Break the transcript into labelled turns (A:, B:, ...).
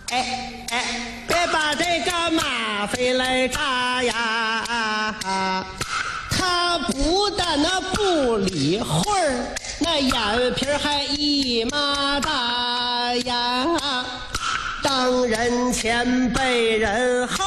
A: 别把这个马飞来扎呀！他不但那不理会儿，那眼皮还一马大呀！当人前被人后，